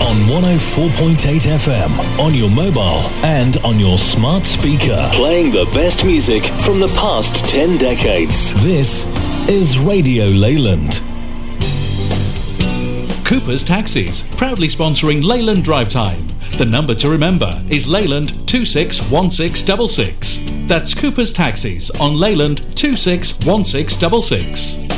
on 104.8 FM, on your mobile and on your smart speaker. Playing the best music from the past 10 decades. This is Radio Leyland. Cooper's Taxis, proudly sponsoring Leyland Drive Time. The number to remember is Leyland 261666. That's Cooper's Taxis on Leyland 261666.